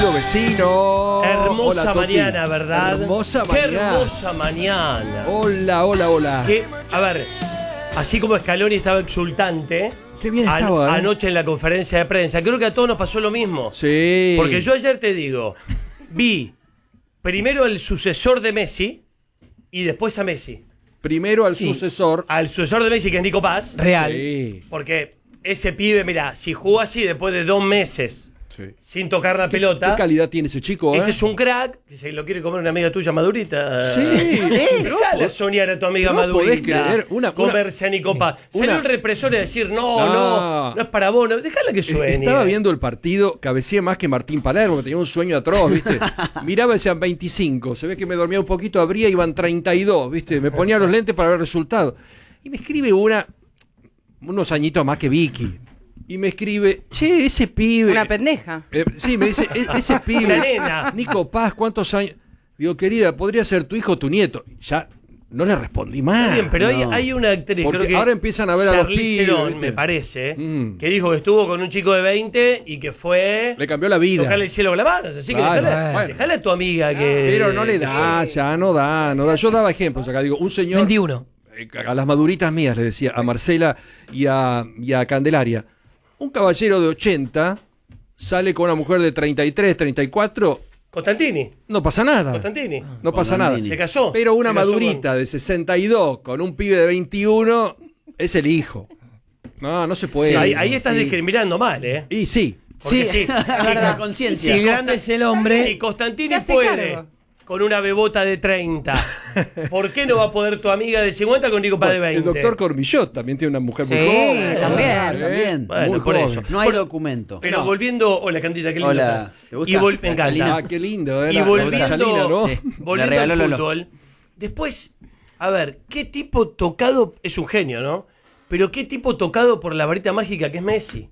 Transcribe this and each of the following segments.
Vecino. Hermosa Hola, mañana, ¿verdad? Hermosa Qué mañana. hermosa mañana. Hola, hola, hola. Que, a ver, así como Scaloni estaba exultante Qué bien estaba, anoche en la conferencia de prensa, creo que a todos nos pasó lo mismo. Sí. Porque yo ayer te digo, vi primero el sucesor de Messi y después a Messi. Primero al Sí. sucesor. Al sucesor de Messi, que es Nico Paz. Real. Sí. Porque ese pibe, mira, si jugó así después de 2 meses Sí. sin tocar la pelota. ¿Qué calidad tiene ese chico, Ese es un crack, que se lo quiere comer una amiga tuya madurita. Sí. Dale a soñar a tu amiga Pero vos podés madurita. creer, comerse a Nico Paz. Salió el represor y decir, no es para vos. Déjala que sueñe. Estaba viendo el partido, cabeceé más que Martín Palermo, que tenía un sueño atroz, ¿viste? Miraba, decían 25. Se ve que me dormía un poquito, abría, iban 32, ¿viste? Me ponía los lentes para ver el resultado. Y me escribe unos añitos más que Vicky. Y me escribe, che, ese pibe. Una pendeja. Sí, me dice, ese pibe. Una nena. Nico Paz, ¿cuántos años? Digo, querida, podría ser tu hijo o tu nieto. Ya no le respondí más. Está bien, pero No. hay una actriz, Porque creo que ahora empiezan a ver a los Charlize pibes, Theron, ¿viste? me parece, Mm. que dijo que estuvo con un chico de 20 y que fue Le cambió la vida. tocarle el cielo con la mano. Así que Claro, dejala, bueno. dejala a tu amiga que... Pero no le da, ya no da. Yo daba ejemplos acá. Digo, un señor. 21. A las maduritas mías, le decía, a Marcela y a Candelaria. Un caballero de 80 sale con una mujer de 33, 34. Constantini. No pasa nada. Constantini. No pasa nada. Se casó. Pero una Se casó madurita de 62 con un pibe de 21 es el hijo. No se puede. Sí, ahí estás discriminando mal, ¿eh? Y sí. Porque sí. La conciencia. Si grande es el hombre. Si Constantini se hace puede cargo. con una bebota de 30, ¿por qué no va a poder tu amiga de 50 con Nico Paz de 20? El doctor Cormillot también tiene una mujer muy Sí, joven. también. También. Bueno, muy por joven. eso. No hay documento. Pero volviendo... Hola, Candita, qué lindo Hola. estás. ¿Te gusta? Y me La encanta. Chalina. Qué lindo, Y la volviendo, Chalina, ¿no? Sí. volviendo Le regaló al Lolo. fútbol, después, a ver, ¿qué tipo tocado? Es un genio, ¿no? Pero ¿qué tipo tocado por la varita mágica que es Messi?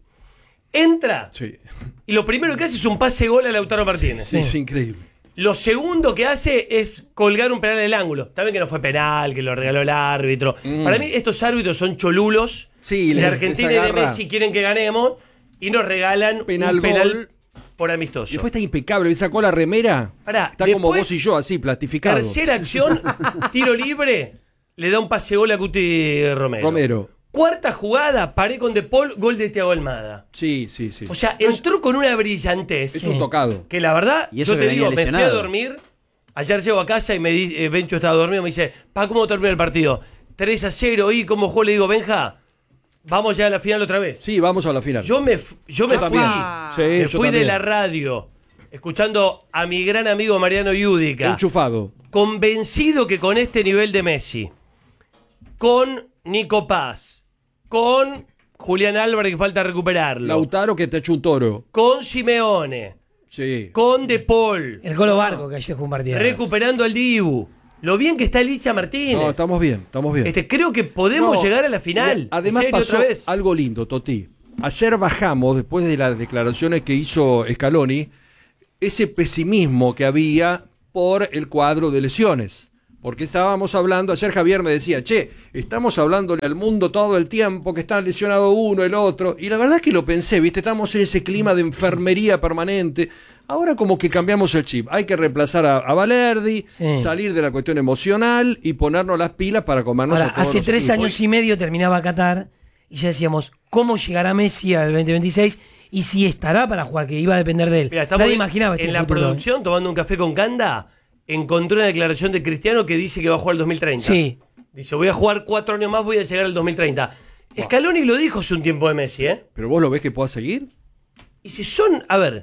Entra Sí. y lo primero que hace es un pase gol a Lautaro Martínez. Sí, es increíble. Lo segundo que hace es colgar un penal en el ángulo. También que no fue penal, que lo regaló el árbitro. Para mí estos árbitros son cholulos. Sí, de les Argentina y de agarra. Messi quieren que ganemos y nos regalan Penal un penal gol. por Y amistoso. después está impecable. Sacó la remera. Pará, Está como después, vos y yo, así, plastificado. Tercera acción, tiro libre, le da un pase gol a Cuti Romero. Cuarta jugada, paré con De Paul, gol de Thiago Almada. Sí. O sea, entró con una brillantez. Es un tocado. Que la verdad, Y eso yo que te digo, venía me fui a lesionado. dormir. Ayer llego a casa y Bencho estaba dormido. Me dice, ¿cómo terminó el partido? 3-0. ¿Y cómo jugó? Le digo, Benja, vamos ya a la final otra vez. Sí, vamos a la final. Yo me también. Sí, me yo fui de también. la radio, escuchando a mi gran amigo Mariano Yudica. Enchufado. Convencido que con este nivel de Messi, con Nico Paz, con Julián Álvarez que falta recuperarlo, Lautaro que te ha hecho un toro. con Simeone, Sí. con De Paul, El Colo Barco que ayer jugó un partido. recuperando al Dibu, lo bien que está Licha Martínez. No, estamos bien. Creo que podemos No, llegar a la final. Además En serio, pasó otra vez. algo lindo, Toti. Ayer bajamos, después de las declaraciones que hizo Scaloni, ese pesimismo que había por el cuadro de lesiones. Porque estábamos hablando, ayer Javier me decía, che, estamos hablándole al mundo todo el tiempo que está lesionado uno, el otro. Y la verdad es que lo pensé, ¿viste? Estamos en ese clima de enfermería permanente. Ahora como que cambiamos el chip. Hay que reemplazar a Valerdi, Sí. salir de la cuestión emocional y ponernos las pilas para comernos Ahora, a todos hace los 3 equipos. años y medio terminaba Qatar y ya decíamos, ¿cómo llegará Messi al 2026? Y si estará para jugar, que iba a depender de él. Mira, estamos Nadie imaginaba este en la futuro, producción, tomando un café con Canda, encontré una declaración de Cristiano que dice que va a jugar el 2030. Sí. Dice, voy a jugar 4 años más, voy a llegar al 2030. Scaloni lo dijo hace un tiempo de Messi, ¿eh? ¿Pero vos lo ves que pueda seguir? Y si son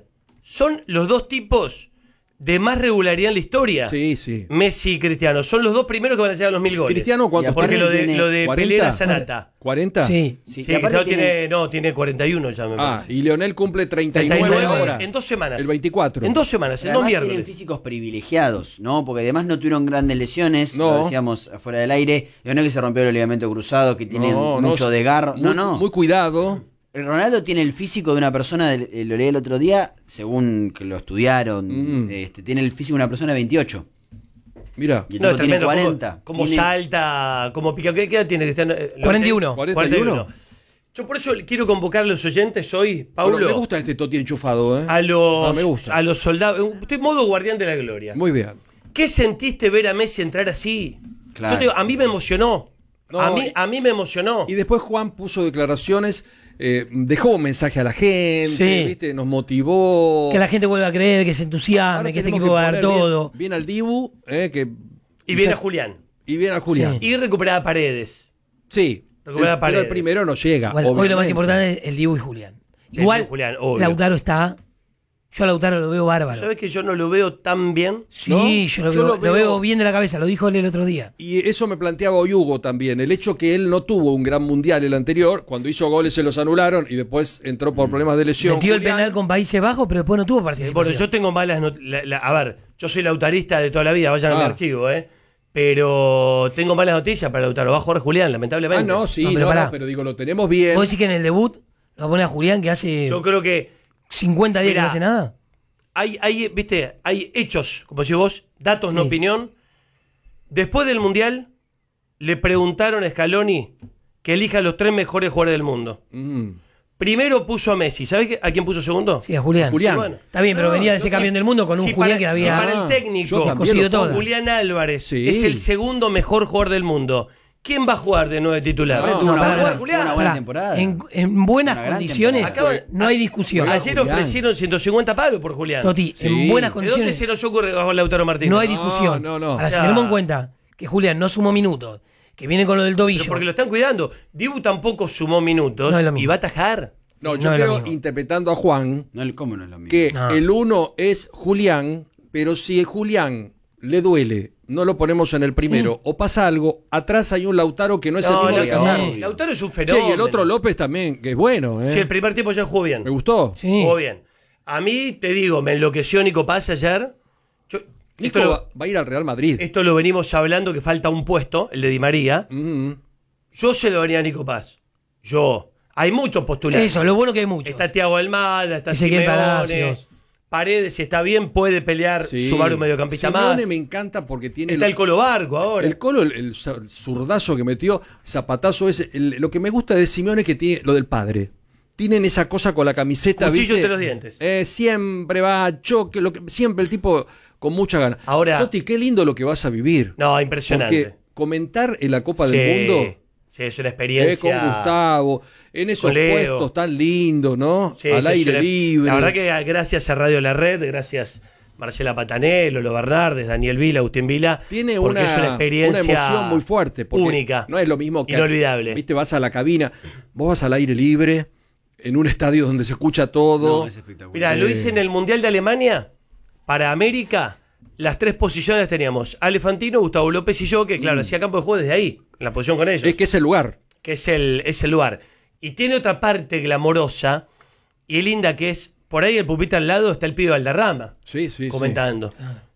los dos tipos de más regularidad en la historia. Sí. Messi y Cristiano. Son los dos primeros que van a llegar a los 1000 goles. Cristiano, ¿cuánto Porque tiene? lo de 40. Pelé era Sanata. ¿40? Sí. Sí, Sí, y aparte Cristiano tiene 41 ya, me parece. Y Leonel cumple 39 39 ahora. en 2 semanas. El 24. En 2 semanas, en 2 Además tienen miércoles. físicos privilegiados, ¿no? Porque además no tuvieron grandes lesiones, No. lo decíamos afuera del aire. No es que se rompió el ligamento cruzado, que tiene mucho desgarro. No. Muy cuidado. Ronaldo tiene el físico de una persona, lo leí el otro día, según que lo estudiaron, tiene el físico de una persona de 28. Mira. Y el No, es tipo tiene tremendo. 40. Como Tiene- salta, como pica. ¿Qué edad tiene Cristiano? 41. 41. Yo por eso quiero convocar a los oyentes hoy, Paulo, Bueno, me gusta este Totti enchufado, ¿eh? a me gusta. los soldados. Estoy en modo guardián de la gloria. Muy bien. ¿Qué sentiste ver a Messi entrar así? Claro. Yo te digo, a mí me emocionó. No, a mí me emocionó. Y después Juan puso declaraciones, dejó un mensaje a la gente, Sí. ¿viste? Nos motivó. Que la gente vuelva a creer, que se entusiasme, Ahora que este tenemos equipo va a dar poner todo. Bien al Dibu, Y viene a Julián. y bien a Julián. Y recuperada Paredes. Sí. Recupera Pero Paredes. el primero no llega. Igual, hoy lo más obviamente. importante es el Dibu y Julián. El Igual, Dibu y Julián, obvio. Lautaro está. Yo a Lautaro lo veo bárbaro. ¿Sabes que yo no lo veo tan bien? Sí, ¿No? yo, lo, Yo veo, lo lo veo- veo bien de la cabeza, lo dijo él el otro día. Y eso me planteaba hoy Hugo también. El hecho que él no tuvo un gran mundial el anterior, cuando hizo goles se los anularon y después entró por problemas de lesión. Metió el Julián. penal con Países Bajos, pero después no tuvo Bueno, participación. yo tengo malas noticias. A ver, yo soy lautarista de toda la vida, vayan a mi Ah. archivo, Pero tengo malas noticias para Lautaro. Va a jugar Julián, lamentablemente. Ah, no, sí, No, pero pará. pero digo, lo tenemos bien. ¿Vos decís que en el debut lo va a poner a Julián que hace Yo creo que 50 días que Mirá, no hace nada? viste, hay hechos, como decís vos, datos, no Sí. opinión. Después del Mundial, le preguntaron a Scaloni que elija los 3 mejores jugadores del mundo. Mm. Primero puso a Messi. ¿Sabés a quién puso segundo? Sí, a Julián. Julián. Sí, bueno. Está bien, pero venía de ser campeón del mundo con un Julián que había si para el yo técnico, también cosido lo pongo. todo. Julián Álvarez Sí. es el segundo mejor jugador del mundo. ¿Quién va a jugar de 9 titular? No, tuvo una pará, buena- pará. Julián. una buena Pará, temporada. En buenas Una gran condiciones temporada. no hay discusión. Julián. Ayer ofrecieron 150 palos por Julián. Toti, Sí. en buenas ¿De dónde condiciones se nos ocurre bajo Lautaro Martínez? no hay No, discusión. no, no. Ahora, si Ya. tenemos en cuenta que Julián no sumó minutos, que viene con lo del Pero tobillo. porque lo están cuidando. Dibu tampoco sumó minutos No es lo mismo. y va a atajar. No, yo No es lo creo, mismo. interpretando a Juan, No, ¿cómo no es lo mismo? que No. el uno es Julián, pero si a Julián le duele, no lo ponemos en el primero, o pasa algo, atrás hay un Lautaro que no es No, el mismo de Lautaro, Cazorla. Lautaro es un Che, fenómeno. y el otro López también, que es bueno, ¿eh? Sí, el primer tiempo ya jugó bien. Me gustó. Sí. Jugó bien. A mí, te digo, me enloqueció Nico Paz ayer. Yo- Nico esto, va a ir al Real Madrid. esto lo venimos hablando, que falta un puesto, el de Di María. Mm. Yo se lo venía a Nico Paz. Yo. Hay muchos postulantes. Eso, lo bueno que hay muchos. Está Thiago Almada, está Ezequiel Simeone. Palacios. Paredes, si está bien, puede pelear Sí. Subaru un mediocampista Simeone más. me encanta porque tiene Está el Colo Barco ahora. el Colo, el zurdazo que metió, zapatazo ese. Lo que me gusta de Simeone es que tiene lo del padre. Tienen esa cosa con la camiseta, Cuchillo ¿viste? entre los dientes. Siempre va, choque, siempre el tipo con mucha ganas. Ahora- Toti, qué lindo lo que vas a vivir. No, impresionante. Porque comentar en la Copa Sí, del Mundo, sí, es una experiencia. con Gustavo, en esos con Leo. puestos tan lindos, ¿no? Sí, Al sí, aire sí, libre. La verdad que gracias a Radio La Red, gracias Marcela Patanel, Lolo Bernardes, Daniel Vila, Agustín Vila. Tiene porque una, es una experiencia una emoción muy fuerte. Porque única. No es lo mismo que. Inolvidable. Viste, vas a la cabina, vos vas al aire libre, en un estadio donde se escucha todo. No, es espectacular. Mirá, lo hice en el Mundial de Alemania. Para América, las 3 posiciones las teníamos. Ale Fantino, Gustavo López y yo, que claro, hacía campo de juego desde ahí, en la posición con ellos. Es que es el lugar. Que es el lugar. Y tiene otra parte glamorosa y linda que es, por ahí el pupita al lado está el pibe Valderrama Sí, sí, comentando.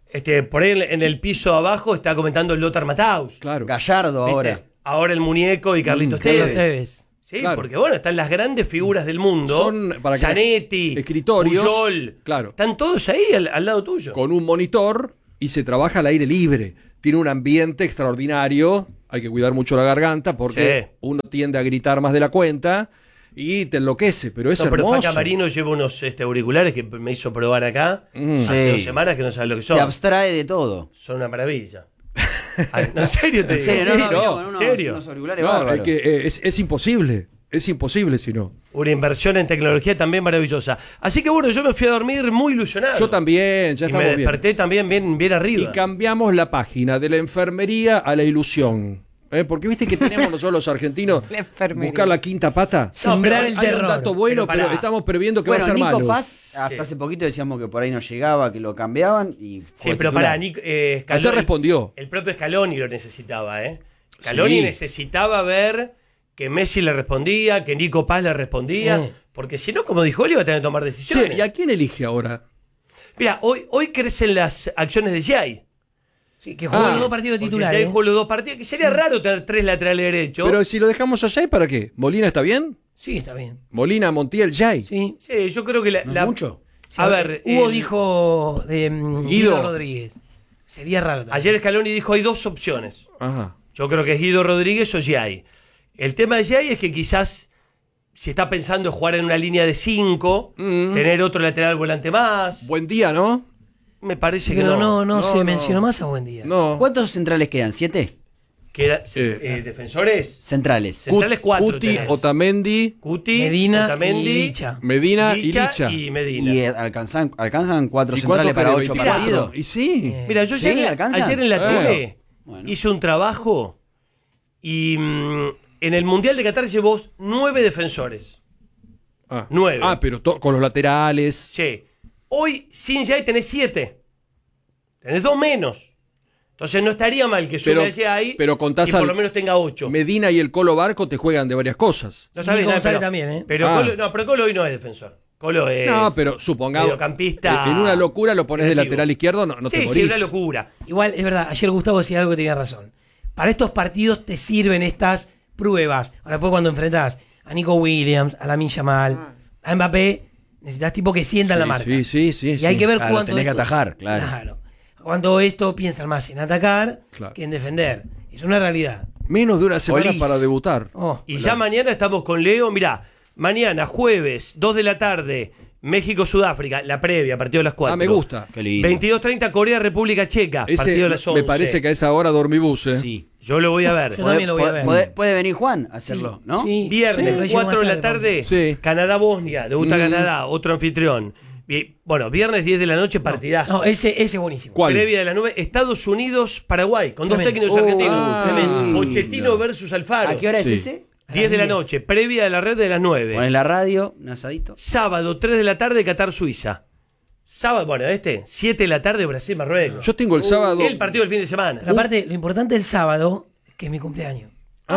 Por ahí en el piso abajo está comentando el Lothar Matthaus. sí. Claro. Gallardo ¿Viste? ahora. Ahora el muñeco y Carlitos Carlos Tevez. Tevez. Sí, Claro. porque bueno, están las grandes figuras del mundo. Son, para que- Zanetti, escritorios, Puyol. claro. Están todos ahí al lado tuyo. Con un monitor y se trabaja al aire libre. Tiene un ambiente extraordinario. Hay que cuidar mucho la garganta porque Sí. uno tiende a gritar más de la cuenta y te enloquece, pero es No, pero hermoso. Faca Marino lleva unos auriculares que me hizo probar acá hace Sí. 2 semanas que no sabes lo que son. Te abstrae de todo. Son una maravilla. Ay, no, en serio te En digo. serio, sí, no, no, vino con ¿en unos, serio? unos auriculares No, bárbaros. es que es imposible. Es imposible si no. Una inversión en tecnología también maravillosa. Así que bueno, yo me fui a dormir muy ilusionado. Yo también, ya Y me estamos bien. desperté también bien arriba. Y cambiamos la página de la enfermería a la ilusión. Porque viste que tenemos nosotros los argentinos La enfermería. buscar la quinta pata. Sembrar Hay el un terror. dato bueno, Pero pará. pero estamos previendo que va a Bueno, ser Nico malo. Paz, hasta Sí. hace poquito decíamos que por ahí no llegaba, que lo cambiaban y Sí, fue pero titular. para Ayer Scaloni, respondió. el propio Scaloni lo necesitaba, ¿eh? Scaloni Sí. necesitaba ver que Messi le respondía, que Nico Paz le respondía, porque si no, como dijo él, iba a tener que tomar decisiones. Che, ¿y a quién elige ahora? Mira, hoy crecen las acciones de Jay. Sí, que jugó Ah, los 2 partidos Porque titulares. Jay jugó los 2 partidos, que sería raro tener 3 laterales derechos. Pero si lo dejamos allá, ¿y para qué? ¿Molina está bien? Sí, está bien. Molina, Montiel, Jay. Sí. Sí, yo creo que ¿No es mucho? A ver, Hugo el- dijo de Guido. Guido Rodríguez. Sería raro también. Ayer Scaloni dijo hay 2 opciones. Ajá. Yo creo que es Guido Rodríguez o Jay. El tema de Jay es que quizás si está pensando en jugar en una línea de 5, tener otro lateral volante más. Buen día, ¿no? Me parece que Pero no. no se no. mencionó más a Buendía. No. ¿Cuántos centrales quedan? ¿7? ¿Defensores? Centrales. Centrales 4 Cuti, tenés. Otamendi, Cuti, Medina Otamendi, y Licha. Medina y Licha. y Medina. ¿Y alcanzan 4 ¿Y centrales cuánto para querés? 8 24? partidos? Y sí. Mira, yo ¿Sí? ¿Alcanza? ayer en la tele Bueno. hice un trabajo y en el Mundial de Qatar llevó 9 defensores. 9. Pero con los laterales. Sí. Hoy, sin Jay, tenés 7. Tenés 2 menos. Entonces no estaría mal que sume ese ahí pero contás y por al- lo menos tenga 8. Medina y el Colo Barco te juegan de varias cosas. No Y está bien, González pero, también, ¿eh? Pero Ah. Colo, no, pero Colo hoy no es defensor. Colo es No, pero supongamos. mediocampista En una locura lo pones de creativo. lateral izquierdo, no te sí, morís. sí, una locura. Igual, es verdad, ayer Gustavo decía algo que tenía razón. Para estos partidos te sirven estas pruebas. Ahora después cuando enfrentás a Nico Williams, a Lamine Yamal, a Mbappé, necesitas tipo que sientan la marca. Sí. Y hay que ver Claro, cuánto tenés que esto- atajar, claro. Cuánto esto piensan más en atacar Claro. que en defender. Es una realidad. Menos de una semana Olís. para debutar. Oh, Y ya mañana estamos con Leo. Mirá, mañana, jueves, 2 de la tarde, México-Sudáfrica, la previa, partido de las 4. Me gusta. Qué lindo. 22:30, Corea-República Checa, Ese partido de las 11. me parece que a esa hora dormibus, ¿eh? Sí. Yo lo voy a ver. Yo también lo voy a ver. Puede venir Juan a hacerlo, ¿no? Sí, Viernes, sí, 4 de la más tarde, Sí. Canadá-Bosnia, debuta Canadá, otro anfitrión. Bueno, viernes 10 de la noche, partidazo. No, ese es buenísimo. ¿Cuál? Previa de las 9, Estados Unidos-Paraguay, con dos Tremendo. técnicos argentinos. tremendo. Pochettino versus Alfaro. ¿A qué hora es Sí. ese? 10 de la 10. noche, previa de la red de las 9. Pones la radio, un asadito. Sábado, 3 de la tarde, Qatar-Suiza. Sábado, bueno, 7 de la tarde, Brasil-Marruecos. Yo tengo el sábado. El partido del fin de semana. Pero aparte, lo importante del sábado, que es mi cumpleaños.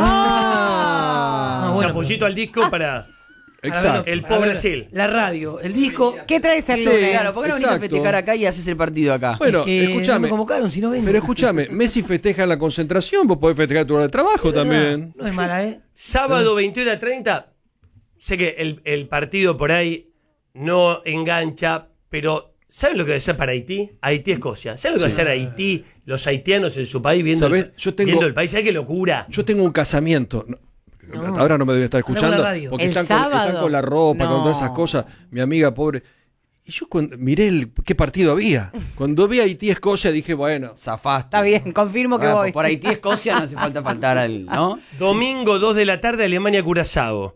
Ah, No, bueno, Chapullito al disco para exacto. el Para pobre ver Brasil. La radio, el disco. ¿Qué traes el Sí, lunes? Claro, ¿por qué no venís a Exacto. festejar acá y haces el partido acá? Bueno, que escúchame. no me convocaron, si no vengo. Pero escúchame, Messi festeja en la concentración, vos podés festejar tu hora de trabajo también. No es mala, ¿eh? Sábado 21:30. Sé que el partido por ahí no engancha, pero ¿saben lo que va a ser para Haití? Haití-Escocia. ¿Saben lo que va a hacer Haití, los haitianos en su país viendo, ¿Sabés? Yo tengo- viendo el país? ¿Sabés qué locura? Yo tengo un casamiento. Ahora no me debe estar Andá con escuchando la radio. porque El están sábado. con la ropa, con No. todas esas cosas. Mi amiga pobre. Y yo cuando miré qué partido había. Cuando vi Haití-Escocia dije, bueno, Zafaste. Está bien, confirmo que voy. Por Haití, Escocia, no hace falta faltar al, ¿no? Domingo 2 de la tarde, Alemania-Curazao.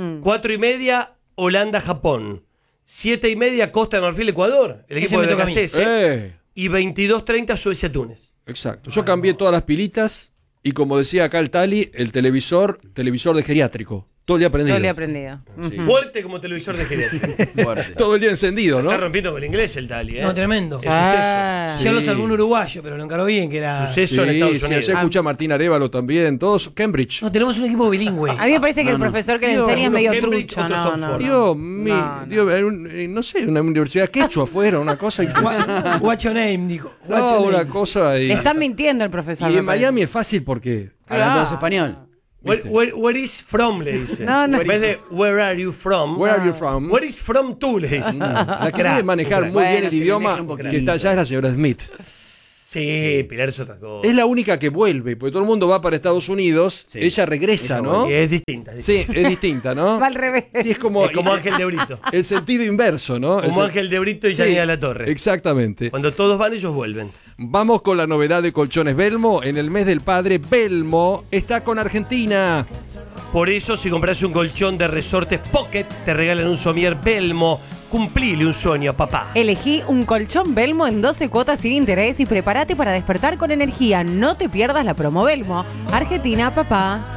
4:30, Holanda-Japón. 7:30, Costa de Marfil-Ecuador. El Ese equipo me de toca a mí. Becasese. Y 22:30, Suecia-Túnez. Exacto. Yo cambié todas las pilitas y como decía acá el Tali, el televisor de geriátrico. Todo el día prendido. Todo el día aprendido. Sí. Fuerte como televisor de geriátrico. Fuerte. Todo el día encendido, ¿no? Está rompiendo con el inglés el Tali, ¿eh? No, tremendo. Es Ah. Ya lo Sí. salvó un uruguayo, pero lo encaró bien, que era. Suceso en Estados sí, Unidos. ayer escuché a Martín Arévalo también, todos Cambridge. No, tenemos un equipo bilingüe. A mí me parece que el profesor que le Digo, enseña es uno medio Cambridge, trucho. otro No, Oxford. no, Dios no. mío, No, no. Dios, era no sé, una universidad quechua afuera, una cosa. Watch your name, dijo. Watch No, your una name. cosa. Y, Le están mintiendo el profesor. y me en parece. Miami es fácil porque. Hablando Claro. español. Where is from, le dice. No, no. En vez de where are you from, Where are you from? where is from tú, le dice. La que debe manejar muy Bueno, bien el se le idioma mezcla un poquito. que está allá es la señora Smith. Sí, Pilar es otra cosa. Es la única que vuelve, porque todo el mundo va para Estados Unidos, Sí. ella regresa, Ella ¿no? Y es distinta. Sí, es distinta, ¿no? Va al revés. Sí, es como, Es como Ángel de Brito. el sentido inverso, ¿no? Como El- Ángel de Brito y Sí, Janina La Torre. Exactamente. Cuando todos van, ellos vuelven. Vamos con la novedad de Colchones Belmo. En el mes del padre, Belmo está con Argentina. Por eso, si compras un colchón de resortes Pocket, te regalan un somier Belmo. Cumplile un sueño a papá. Elegí un colchón Belmo en 12 cuotas sin interés y prepárate para despertar con energía. No te pierdas la promo Belmo. Argentina, papá.